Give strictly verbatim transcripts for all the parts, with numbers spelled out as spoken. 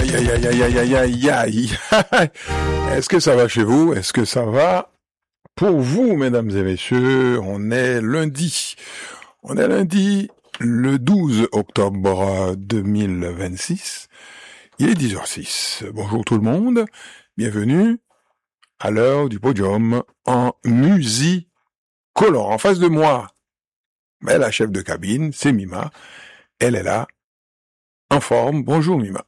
Aïe, aïe, aïe, aïe, aïe, aïe, aïe, aïe. Est-ce que ça va chez vous? Est-ce que ça va pour vous, mesdames et messieurs? On est lundi. On est lundi, le douze octobre deux mille vingt-six. Il est dix heures six. Bonjour tout le monde. Bienvenue à l'heure du podium en musique color. En face de moi, ben, la chef de cabine, c'est Mima. Elle est là, en forme. Bonjour Mima.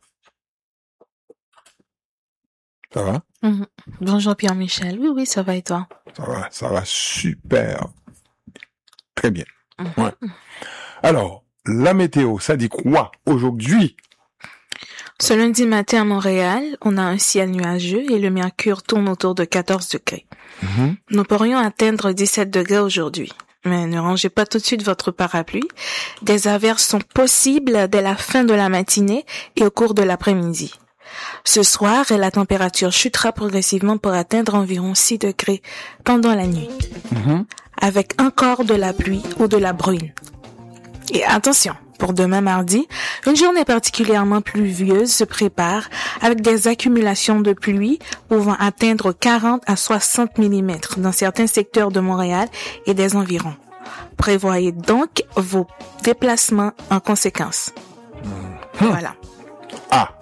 Ça va? Mmh. Bonjour Pierre-Michel. Oui, oui, ça va et toi? Ça va, ça va super. Très bien. Mmh. Ouais. Alors, la météo, ça dit quoi aujourd'hui? Ce lundi matin à Montréal, on a un ciel nuageux et le mercure tourne autour de quatorze degrés. Mmh. Nous pourrions atteindre dix-sept degrés aujourd'hui. Mais ne rangez pas tout de suite votre parapluie. Des averses sont possibles dès la fin de la matinée et au cours de l'après-midi. Ce soir, la température chutera progressivement pour atteindre environ six degrés pendant la nuit, Mmh. avec encore de la pluie ou de la bruine. Et attention, pour demain mardi, une journée particulièrement pluvieuse se prépare avec des accumulations de pluie pouvant atteindre quarante à soixante millimètres dans certains secteurs de Montréal et des environs. Prévoyez donc vos déplacements en conséquence. Mmh. Voilà. Ah!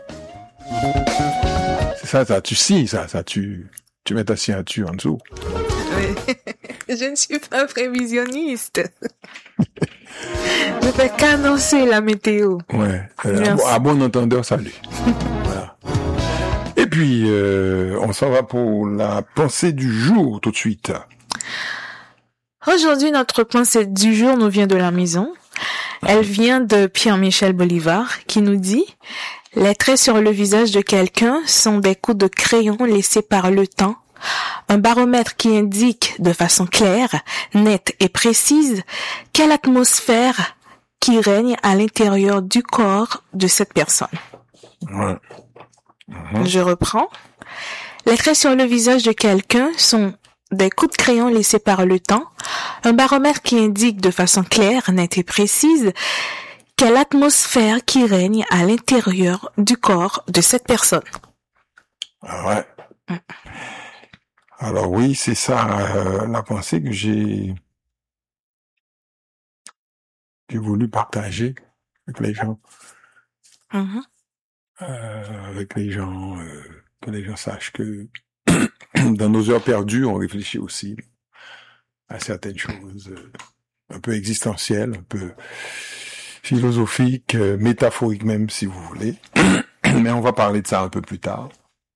C'est ça, ça, tu signes ça, ça, tu, tu mets ta signature en dessous. Je ne suis pas prévisionniste. Je fais qu'annoncer la météo. Ouais. Euh, à, bon, à bon entendeur, salut. Voilà. Et puis, euh, on s'en va pour la pensée du jour tout de suite. Aujourd'hui, notre pensée du jour nous vient de la maison. Elle vient de Pierre-Michel Bolivar qui nous dit « Les traits sur le visage de quelqu'un sont des coups de crayon laissés par le temps, un baromètre qui indique de façon claire, nette et précise quelle atmosphère qui règne à l'intérieur du corps de cette personne. » Ouais. Mmh. Je reprends. Les traits sur le visage de quelqu'un sont des coups de crayon laissés par le temps, un baromètre qui indique de façon claire, nette et précise quelle atmosphère qui règne à l'intérieur du corps de cette personne. Ah ouais. Mm. Alors oui, c'est ça euh, la pensée que j'ai j'ai voulu partager avec les gens, Mm-hmm. euh, avec les gens, euh, que les gens sachent que dans nos heures perdues, on réfléchit aussi à certaines choses euh, un peu existentielles, un peu philosophiques, euh, métaphoriques même si vous voulez. Mais on va parler de ça un peu plus tard.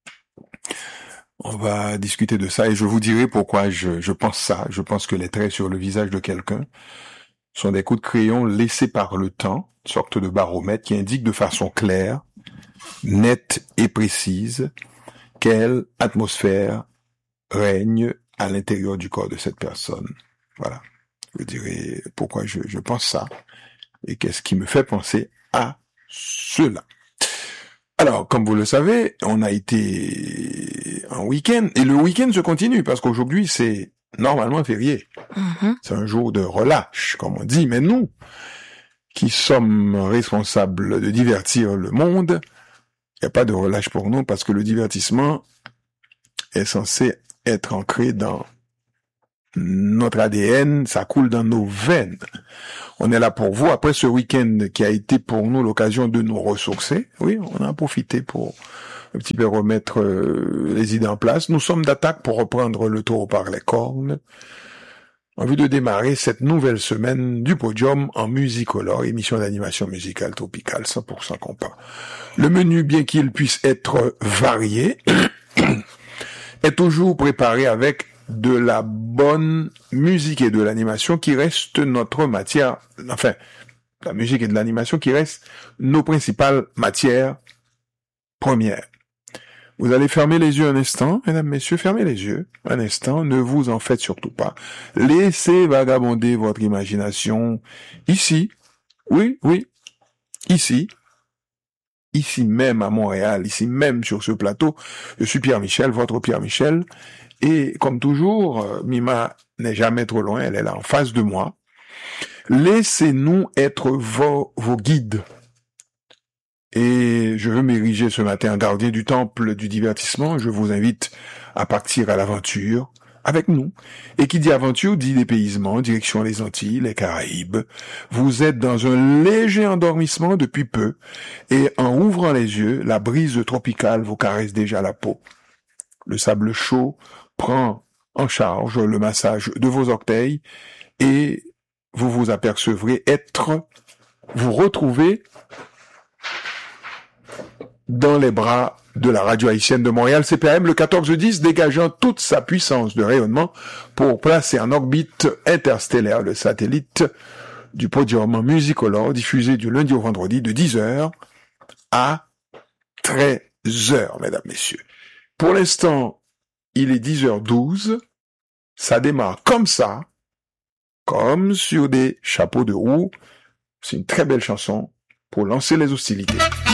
On va discuter de ça et je vous dirai pourquoi je, je pense ça. Je pense que les traits sur le visage de quelqu'un sont des coups de crayon laissés par le temps, une sorte de baromètre qui indique de façon claire, nette et précise quelle atmosphère règne à l'intérieur du corps de cette personne. Voilà. Je vous dirai pourquoi je, je pense ça et qu'est-ce qui me fait penser à cela. Alors, comme vous le savez, on a été en week-end, et le week-end se continue, parce qu'aujourd'hui, c'est normalement férié. Mm-hmm. C'est un jour de relâche, comme on dit, mais nous, qui sommes responsables de divertir le monde, il n'y a pas de relâche pour nous, parce que le divertissement est censé être ancré dans notre A D N, ça coule dans nos veines. On est là pour vous, après ce week-end qui a été pour nous l'occasion de nous ressourcer. Oui, on a profité pour un petit peu remettre euh, les idées en place. Nous sommes d'attaque pour reprendre le taureau par les cornes, en vue de démarrer cette nouvelle semaine du podium en musicolore, émission d'animation musicale tropicale cent pour cent compas. Le menu, bien qu'il puisse être varié, est toujours préparé avec de la bonne musique et de l'animation qui reste notre matière, enfin, la musique et de l'animation qui reste nos principales matières premières. Vous allez fermer les yeux un instant, mesdames, messieurs, fermez les yeux un instant, ne vous en faites surtout pas. Laissez vagabonder votre imagination ici, oui, oui, ici, ici même à Montréal, ici même sur ce plateau. Je suis Pierre-Michel, votre Pierre-Michel. Et comme toujours, Mima n'est jamais trop loin, elle est là en face de moi. Laissez-nous être vos, vos guides. Et je veux m'ériger ce matin en gardien du temple du divertissement. Je vous invite à partir à l'aventure avec nous. Et qui dit aventure dit dépaysement, direction les Antilles, les Caraïbes. Vous êtes dans un léger endormissement depuis peu. Et en ouvrant les yeux, la brise tropicale vous caresse déjà la peau. Le sable chaud prend en charge le massage de vos orteils et vous vous apercevrez être, vous retrouver dans les bras de la radio haïtienne de Montréal, C P A M, le quatorze dix, dégageant toute sa puissance de rayonnement pour placer en orbite interstellaire le satellite du podium musicolore diffusé du lundi au vendredi de dix heures à treize heures, mesdames, messieurs. Pour l'instant, il est dix heures douze, ça démarre comme ça, comme sur des chapeaux de roue. C'est une très belle chanson pour lancer les hostilités.